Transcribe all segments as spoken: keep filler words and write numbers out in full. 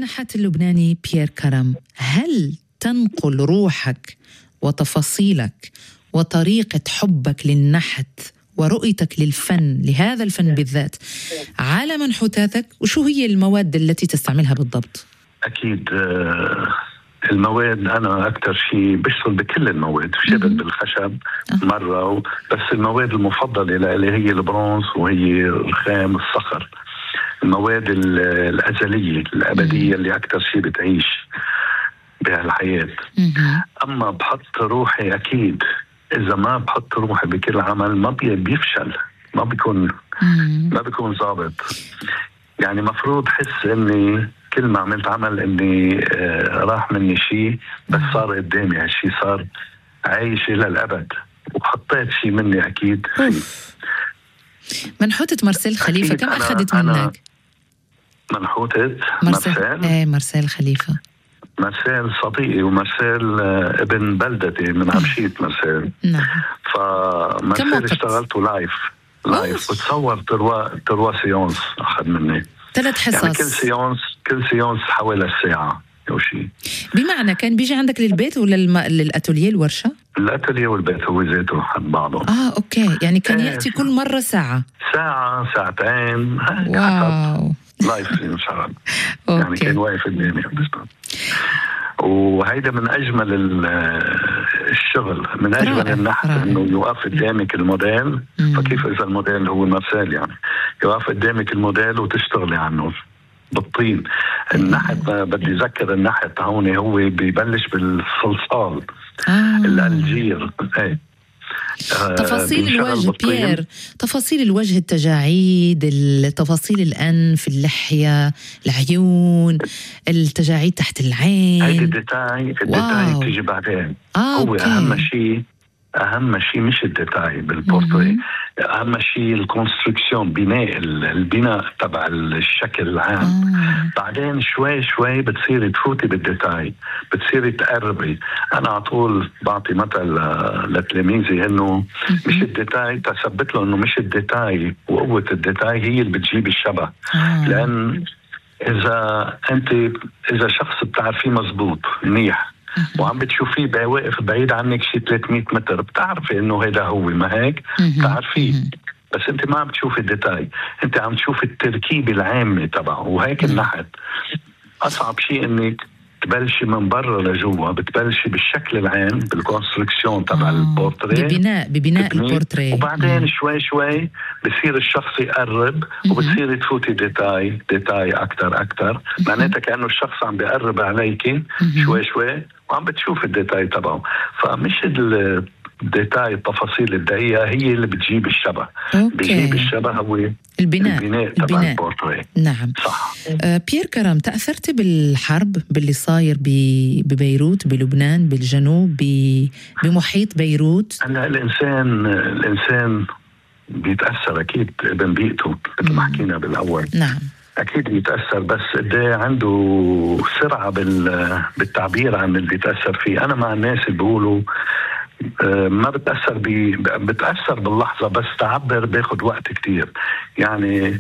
النحات اللبناني بيير كرم، هل تنقل روحك وتفاصيلك وطريقة حبك للنحت ورؤيتك للفن، لهذا الفن بالذات، على منحوتاتك؟ وشو هي المواد التي تستعملها بالضبط؟ أكيد المواد، أنا أكثر شيء بشتغل بكل المواد، شغل بالخشب مرة، بس المواد المفضلة لي هي البرونز وهي الخام الصخر، المواد الأزلية الأبدية اللي أكثر شيء بتعيش بهالحياة. أما بحط روحي أكيد، إذا ما بحط روحي بكل عمل ما بيفشل، ما بيكون ما بيكون ضابط. يعني مفروض حس إني كل ما عملت عمل إني آه راح مني شيء، بس صار قدامي هالشيء، صار عايش إلى الأبد، وحطيت شيء مني أكيد فيه. منحوتة مارسيل خليفة كم أخذت منك؟ منحوتة مارسيل ايه مارسيل خليفة. مارسيل صديقي، ومارسيل ابن بلدتي من عمشيت مارسيل. نعم. فمارسيل اشتغلته لايف لايف بتصور تروا تروا سيونس أخذ مني ثلاث حصص، يعني كل سيونس كل سيونس حوالي الساعة أو شيء. بمعنى كان بيجي عندك للبيت ولا للم... للأتولية الورشة؟ الأتولية والبيت هو ذاته حد بعضه. آه أوكي، يعني كان يأتي كل مرة ساعة ساعة ساعتين واو لايف انشغل يعني كان واقف قدامي. وهيدا من أجمل الشغل، من أجمل رائع. النحت رائع. إنه يوقف قدامك الموديل. مم. فكيف إذا الموديل هو مارسيل، يعني يوقف قدامك الموديل وتشتغلي عنه بالطين. النحت بدي أذكر، النحت هون هو بيبلش بالصلصال آه. الألجير. ايه تفاصيل الوجه بيير، تفاصيل الوجه، التجاعيد، تفاصيل الأنف، اللحية، العيون، التجاعيد تحت العين. هيدي الديتاي الديتاي تيجي بعدين. آه، هو أوكي. أهم شيء أهم شيء مش الديتاي بالبورتري، أهم شيء الكونستركسيون، بناء البناء تبع الشكل العام. آه. بعدين شوي شوي بتصيري تفوتي بالديتاي، بتصيري تقربي. أنا على طول بعطي مثل لتلاميذي إنه مش الديتاي، تثبت له إنه مش الديتاي وقوة الديتاي هي اللي بتجيب الشبه. آه. لأن إذا أنت إذا شخص بتعرفيه مزبوط منيح وعم بتشوفيه واقف بعيد عنك شي ثلاثمية متر، بتعرفي انه هيدا هو، ما هيك بتعرفيه، بس انت ما عم بتشوفي الديتاي، انت عم تشوفي التركيبة العامة تبعه. وهيك النحت اصعب شيء انك تبلشي من برا لجوا، بتبلشي بالشكل العام بالكونستركسيون تبع آه. البورتريه، ببناء ببناء البورتريه، وبعدين مم. شوي شوي بصير الشخص يقرب وبتصير تفوتي ديتاي ديتاي اكتر اكتر، معناتها كأنه الشخص عم بيقرب عليكي شوي شوي وعم بتشوف الديتاي تبعه. فمش الديتاي التفاصيل الدقيقة هي اللي بتجيب الشبه. أوكي. بيجيب الشبه هو البناء البناء تبع البورتريه. نعم صح. آه بيير كرم، تأثرت بالحرب باللي صاير ببيروت بلبنان بالجنوب بمحيط بيروت؟ هلا الإنسان الإنسان بيتأثر أكيد ابن بيئته مثل ما حكينا بالأول. نعم أكيد بيتأثر، بس قد عنده سرعة بالتعبير عن اللي بيتأثر فيه. أنا مع الناس اللي بيقولوا ما بتأثر بي بتأثر باللحظة، بس تعبر بياخد وقت كتير. يعني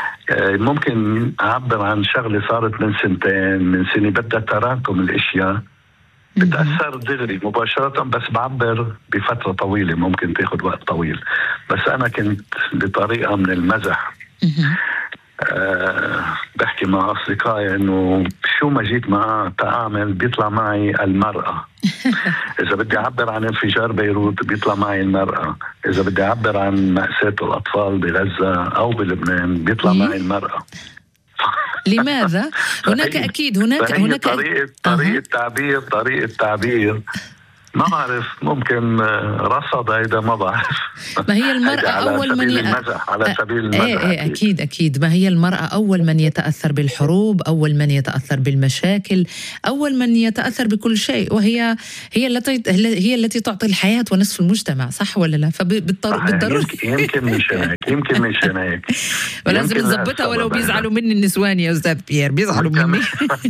ممكن أعبر عن شغلة صارت من سنتين من سنة، بدها تراكم الأشياء، بتأثر دغري مباشرة، بس بعبر بفترة طويلة ممكن تاخد وقت طويل. بس أنا كنت بطريقة من المزح أه بحكي مع أصدقائي إنه شو ما جيت معاه تعامل بيطلع معي المرأة. إذا بدي أعبر عن انفجار بيروت بيطلع معي المرأة، إذا بدي أعبر عن مأساة الأطفال بغزة أو بلبنان بيطلع معي المرأة. لماذا؟ هناك أكيد هناك هناك طريقة طريقة تعبير طريقة تعبير ما بعرف، ممكن رصد هيدا ما بعرف. ما هي المرأة أول من ي... على سبيل المزح. ايه ايه أكيد أكيد ما هي المرأة أول من يتأثر بالحروب، أول من يتأثر بالمشاكل، أول من يتأثر بكل شيء، وهي هي التي هي التي تعطي الحياة ونصف المجتمع، صح ولا لا؟ فبالضرورة يمكن مش هيك يمكن مش هيك ولازم نظبطها ولو بيزعلوا مني النسوان يا أستاذ بيير، بيزعلوا مني.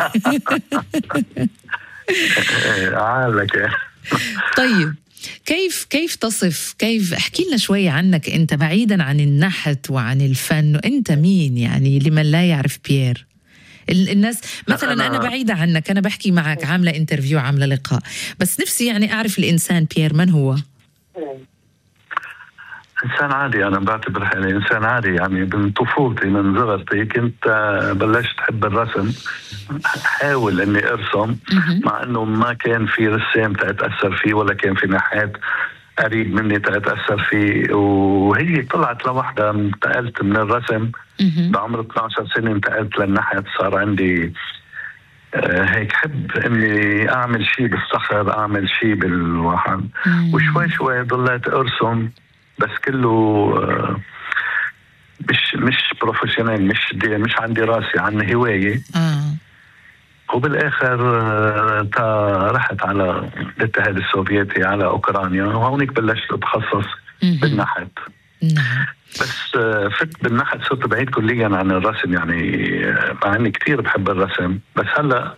عالك. طيب كيف كيف تصف كيف احكي لنا شوي عنك انت بعيدا عن النحت وعن الفن، انت مين يعني لمن لا يعرف بيير؟ الناس مثلا أنا, أنا بعيدة عنك، أنا بحكي معك عاملة انترفيو عاملة لقاء، بس نفسي يعني أعرف الإنسان بيير من هو؟ إنسان عادي. أنا بعتبر حالي إنسان عادي، يعني من طفولتي من صغرتي كنت بلشت أحب الرسم، حاول إني أرسم مع إنه ما كان في رسام تأثر فيه ولا كان في نحات قريب مني تأثر فيه، وهي طلعت لوحدة. انتقلت من الرسم بعمر اثنعش عشر سنة، انتقلت للنحت. صار عندي هيك حب إني أعمل شيء بالصخر، أعمل شيء بالواحد، وشوي شوي ضليت أرسم، بس كله مش مش بروفيشنال، مش دي مش عن دراسة، عن هواية. آه. وبالآخر تا رحت على الاتحاد السوفيتي، على أوكرانيا، وهونيك بلشت أتخصص بالنحت. نعم. بس فت بالنحت صرت بعيد كليا عن الرسم، يعني مع إني كتير بحب الرسم، بس هلأ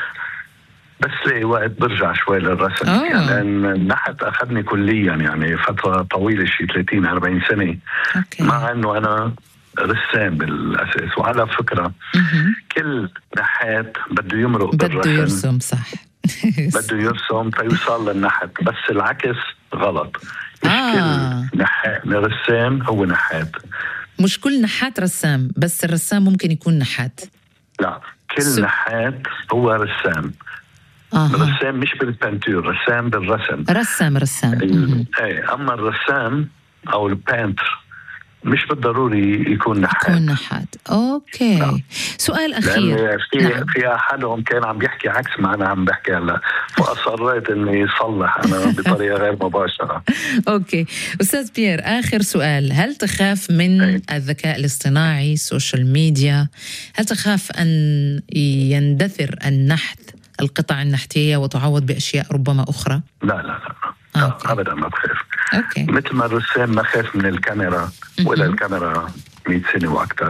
بس لي وقت برجع شوي للرسم. أوه. يعني النحت أخذني كليا يعني فترة طويلة، شي ثلاثين أربعين سنة. أوكي. مع أنه أنا رسام بالأساس. وعلى فكرة مم. كل نحات بده يمرق بده بالرسم، يرسم صح. بده يرسم فيوصل للنحت، بس العكس غلط. مش آه. كل نحات رسام هو نحات، مش كل نحات رسام، بس الرسام ممكن يكون نحات. لا، كل س... نحات هو رسام. آه. رسام مش بالبنتور، رسام بالرسم. رسام رسام. ايه، اما الرسام او البانتر مش بالضروري يكون نحات. يكون نحات. اوكي. لا. سؤال اخير. في نعم. في احدهم كان عم بيحكي عكس ما انا عم بحكي هلا، فاصريت اني يصلح انا بطريقه غير مباشره. اوكي استاذ بيير، اخر سؤال، هل تخاف من أي. الذكاء الاصطناعي، السوشيال ميديا؟ هل تخاف ان يندثر النحت، القطع النحتيه، وتعوض باشياء ربما اخرى؟ لا لا لا, لا. ابدا ما بخاف. أوكي. مثل ما الرسام ما خاف من الكاميرا، ولا الكاميرا مئة سنة وأكثر.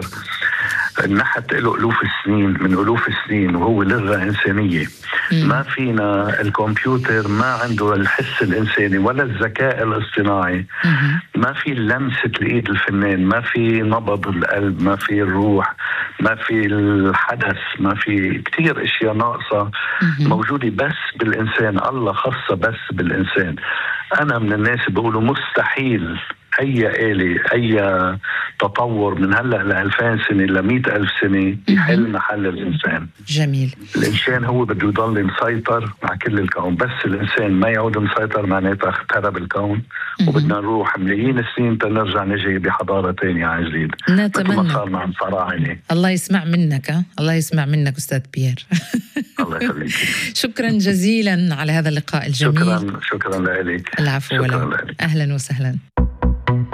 النحت له ألوف السنين، من ألوف السنين، وهو لغة إنسانية. مم. ما فينا، الكمبيوتر ما عنده الحس الإنساني ولا الذكاء الاصطناعي. مم. ما في لمسة الإيد الفنان، ما في نبض القلب، ما في الروح، ما في الحدث، ما في كتير أشياء ناقصة. مم. موجودة بس بالإنسان، الله خاصة بس بالإنسان. أنا من الناس بيقولوا مستحيل أي آلة، أي تطور من هلأ لألفين سنة لمئة ألف سنة يحل محل الإنسان. جميل. الإنسان هو بده يضل مسيطر مع كل الكون، بس الإنسان ما يعود مسيطر معناتها اخترب الكون. وبدنا نروح ملايين السنين تنرجع نجي بحضارة تانية عن جديد. نتمنى. مثل ما صار مع الفراعنة. الله يسمع منك. الله يسمع منك أستاذ بيير. الله يخليك. شكرا جزيلا على هذا اللقاء الجميل. شكرا شكرا لك. العفو. أهلا وسهلا.